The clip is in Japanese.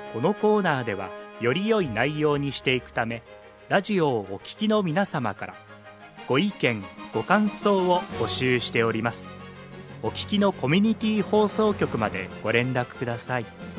このコーナーではより良い内容にしていくため、ラジオをお聞きの皆様からご意見ご感想を募集しております。お聞きのコミュニティ放送局までご連絡ください。